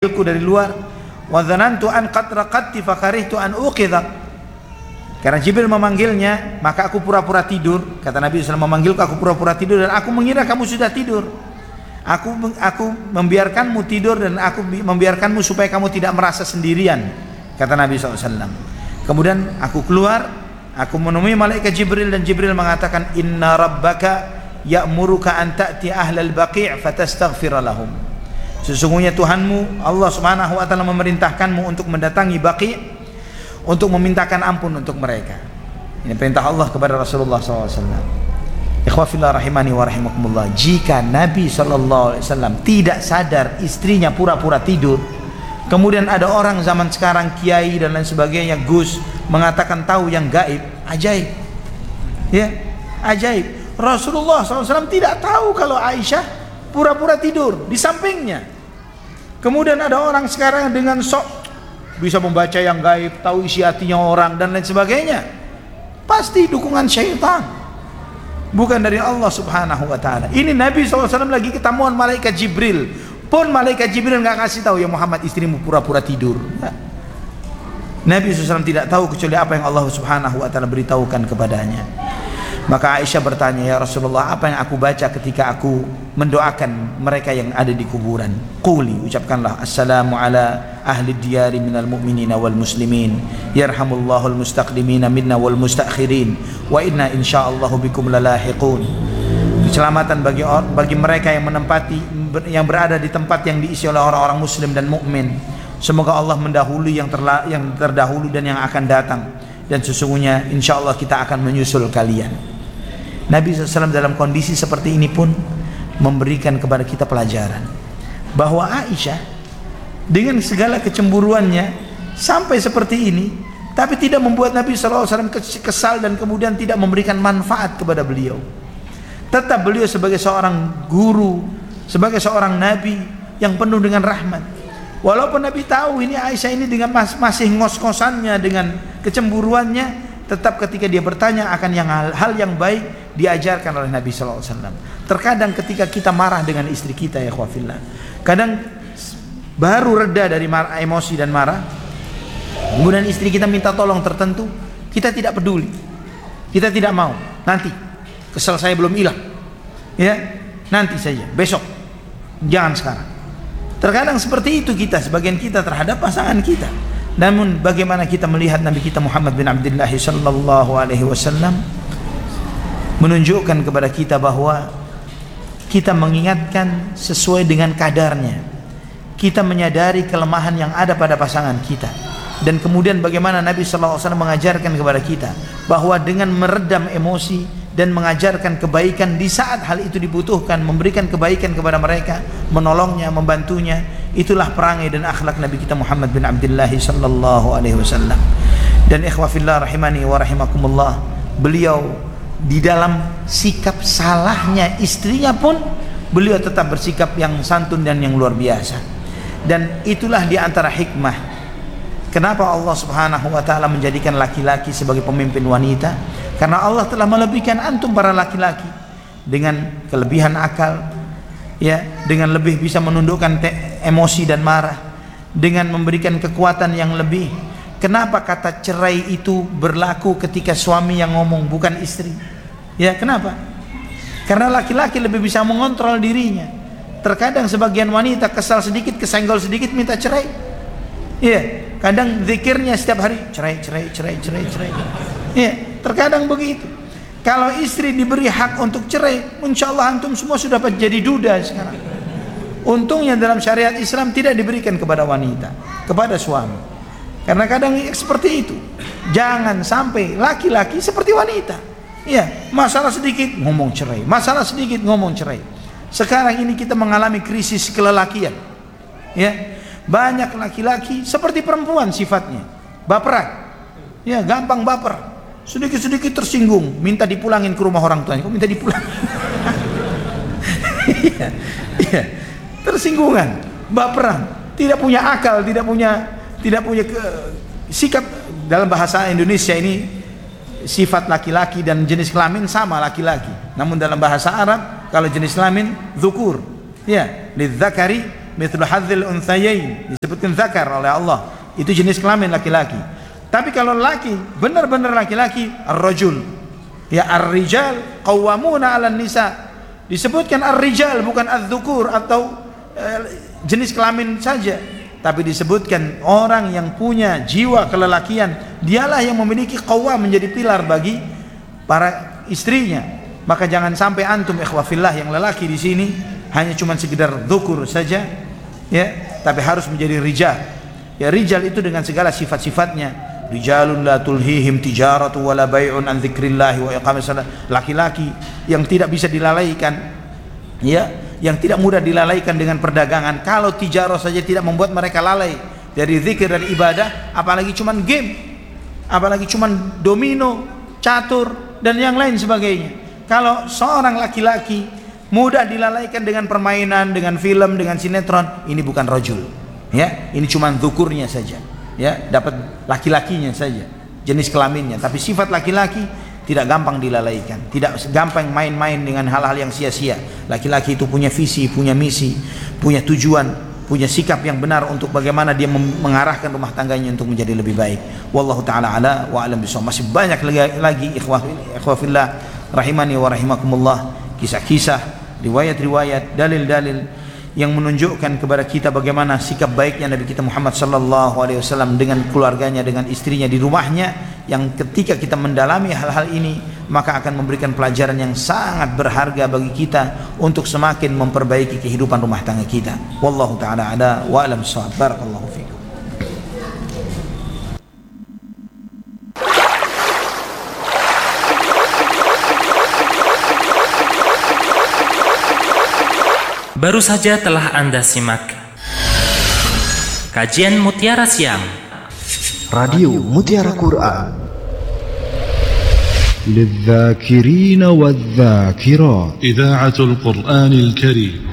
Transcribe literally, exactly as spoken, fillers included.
ku dari luar. Wa dhanantu an qad raqadti fa karihtu an uqidha. Karena Jibril memanggilnya, maka aku pura-pura tidur. Kata Nabi sallallahu alaihi wasallam, memanggilku, aku pura-pura tidur dan aku mengira kamu sudah tidur. Aku aku membiarkanmu tidur dan aku membiarkanmu supaya kamu tidak merasa sendirian. Kata Nabi sallallahu alaihi wasallam. Kemudian aku keluar, aku menemui malaikat Jibril dan Jibril mengatakan, inna rabbaka ya'muruka an ta'ti ahlal baqi' fatastaghfir lahum. Sesungguhnya Tuhanmu Allah Subhanahu wa taala memerintahkanmu untuk mendatangi Baqi' untuk memintakan ampun untuk mereka. Ini perintah Allah kepada Rasulullah sallallahu alaihi wasallam. Ikhwafillah rahimani wa rahimakumullah. Jika Nabi sallallahu alaihi wasallam tidak sadar istrinya pura-pura tidur, kemudian ada orang zaman sekarang, kiai dan lain sebagainya, Gus, mengatakan tahu yang gaib, ajaib. Ya, ajaib. Rasulullah sallallahu alaihi wasallam tidak tahu kalau Aisyah pura-pura tidur di sampingnya. Kemudian ada orang sekarang dengan sok bisa membaca yang gaib, tahu isi hatinya orang dan lain sebagainya. Pasti dukungan syaitan, bukan dari Allah Subhanahu wa taala. Ini Nabi sallallahu alaihi wasallam lagi ketemuan malaikat Jibril, pun malaikat Jibril nggak kasih tahu, ya Muhammad, istrimu pura-pura tidur. Nah, Nabi sallallahu alaihi wasallam tidak tahu kecuali apa yang Allah Subhanahu wa taala beritahukan kepadanya. Maka Aisyah bertanya, ya Rasulullah, apa yang aku baca ketika aku mendoakan mereka yang ada di kuburan? Quli, ucapkanlah, assalamu ala ahli diyari minal mu'minina wal muslimin, yarhamullahul mustaqdimina minna wal mustakhirin, wa inna insyaallahu bikum lalahiqun. Keselamatan bagi bagi mereka yang menempati, yang berada di tempat yang diisi oleh orang-orang muslim dan mukmin. Semoga Allah mendahului yang, terla, yang terdahulu dan yang akan datang, dan sesungguhnya insyaallah kita akan menyusul kalian. Nabi sallallahu alaihi wasallam dalam kondisi seperti ini pun memberikan kepada kita pelajaran bahwa Aisyah dengan segala kecemburuannya sampai seperti ini, tapi tidak membuat Nabi sallallahu alaihi wasallam kesal dan kemudian tidak memberikan manfaat kepada beliau. Tetap beliau sebagai seorang guru, sebagai seorang Nabi yang penuh dengan rahmat. Walaupun Nabi tahu ini Aisyah ini dengan masih ngos-ngosannya, dengan kecemburuannya, tetap ketika dia bertanya akan yang hal, hal yang baik diajarkan oleh Nabi sallallahu alaihi wasallam. Terkadang ketika kita marah dengan istri kita, ya khawafillah, kadang baru reda dari marah, emosi dan marah, kemudian istri kita minta tolong tertentu, kita tidak peduli, kita tidak mau, nanti kesel saya belum hilang, ya nanti saja, besok, jangan sekarang. Terkadang seperti itu kita, sebagian kita terhadap pasangan kita. Namun bagaimana kita melihat Nabi kita Muhammad bin Abdullah sallallahu alaihi wasallam menunjukkan kepada kita bahwa kita mengingatkan sesuai dengan kadarnya. Kita menyadari kelemahan yang ada pada pasangan kita, dan kemudian bagaimana Nabi sallallahu alaihi wasallam mengajarkan kepada kita bahwa dengan meredam emosi dan mengajarkan kebaikan di saat hal itu dibutuhkan, memberikan kebaikan kepada mereka, menolongnya, membantunya, itulah perangai dan akhlak Nabi kita Muhammad bin Abdullah sallallahu alaihi wasallam. Dan ikhwafillah rahimani wa rahimakumullah, beliau di dalam sikap salahnya istrinya pun beliau tetap bersikap yang santun dan yang luar biasa. Dan itulah di antara hikmah kenapa Allah Subhanahu wa taala menjadikan laki-laki sebagai pemimpin wanita, karena Allah telah melebihkan antum para laki-laki dengan kelebihan akal, ya, dengan lebih bisa menundukkan emosi dan marah, dengan memberikan kekuatan yang lebih. Kenapa kata cerai itu berlaku ketika suami yang ngomong, bukan istri? Ya, kenapa? Karena laki-laki lebih bisa mengontrol dirinya. Terkadang sebagian wanita kesal sedikit, kesenggol sedikit minta cerai. Ya, kadang zikirnya setiap hari cerai, cerai, cerai, cerai, cerai. Ya, terkadang begitu. Kalau istri diberi hak untuk cerai, insya Allah antum semua sudah jadi duda sekarang. Untungnya dalam syariat Islam tidak diberikan kepada wanita, kepada suami. Karena kadang seperti itu. Jangan sampai laki-laki seperti wanita. Ya, masalah sedikit ngomong cerai, masalah sedikit ngomong cerai. Sekarang ini kita mengalami krisis kelelakian. Ya, banyak laki-laki seperti perempuan sifatnya, baperan. Ya, gampang baper. Sedikit-sedikit tersinggung, minta dipulangin ke rumah orang tuanya. Kok minta dipulangin? Iya, iya. Tersinggungan, baperan, tidak punya akal, tidak punya tidak punya ke, sikap. Dalam bahasa Indonesia ini sifat laki-laki dan jenis kelamin sama laki-laki. Namun dalam bahasa Arab kalau jenis kelamin dzukur, ya, lidzakari mithlu hadzil unthayain, disebutkan zakar oleh Allah, itu jenis kelamin laki-laki. Tapi kalau laki, benar-benar laki-laki, ar-rajul, ya ar-rijal qawwamuna 'alan nisa, disebutkan ar-rijal bukan adz-dzukur atau eh, jenis kelamin saja, tapi disebutkan orang yang punya jiwa kelelakian, dialah yang memiliki qawwam, menjadi pilar bagi para istrinya. Maka jangan sampai antum ikhwah fillah yang lelaki di sini hanya cuma sekedar dzukur saja, ya, tapi harus menjadi rijal. Ya, rijal itu dengan segala sifat-sifatnya. Rijalun la tulhihim tijaratu wala bai'un an dzikrillahi wa iqamis shalah. Laki-laki yang tidak bisa dilalaikan, ya, yang tidak mudah dilalaikan dengan perdagangan. Kalau tijarah saja tidak membuat mereka lalai dari zikir dan ibadah, apalagi cuman game, apalagi cuman domino, catur dan yang lain sebagainya. Kalau seorang laki-laki mudah dilalaikan dengan permainan, dengan film, dengan sinetron, ini bukan rajul, ya, ini cuman dzukurnya saja, ya, dapat laki-lakinya saja, jenis kelaminnya. Tapi sifat laki-laki tidak gampang dilalaikan, tidak gampang main-main dengan hal-hal yang sia-sia. Laki-laki itu punya visi, punya misi, punya tujuan, punya sikap yang benar untuk bagaimana dia mengarahkan rumah tangganya untuk menjadi lebih baik. Wallahu taala ala wa alam bisawab. Masih banyak lagi ikhwah ikhwah fillah rahimani wa rahimakumullah, kisah-kisah, riwayat-riwayat, dalil-dalil yang menunjukkan kepada kita bagaimana sikap baiknya Nabi kita Muhammad sallallahu alaihi wasallam dengan keluarganya, dengan istrinya di rumahnya, yang ketika kita mendalami hal-hal ini maka akan memberikan pelajaran yang sangat berharga bagi kita untuk semakin memperbaiki kehidupan rumah tangga kita. Wallahu taala ala wa alam bissawab. Barakallahu fikum. Baru saja telah Anda simak kajian Mutiara Siang Radio Mutiara Quran للذاكرين والذاكرات إذاعة القرآن الكريم